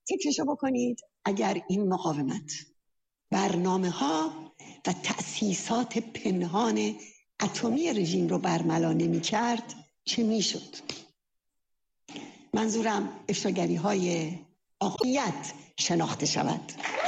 فکرشو بکنید اگر این مقاومت برنامه ها و تأسیسات پنهان اتمی رژیم رو برملا نمی کرد چه می شد؟ منظورم افشاگری های آقایت شناخته شود.